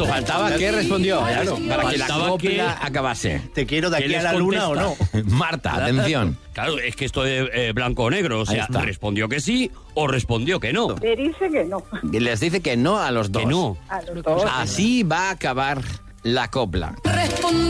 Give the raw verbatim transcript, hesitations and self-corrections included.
Exacto. Faltaba que respondió, claro, para que la Faltaba copla que- acabase. ¿Te quiero de ¿Qué aquí a les la luna o no? contesta? Marta, atención. Claro, es que esto de eh, blanco o negro, o Ahí sea, está. respondió que sí o respondió que no. Le dice que no. Y les dice que no a los dos. Que no. A los dos. Así va a acabar la copla. Responde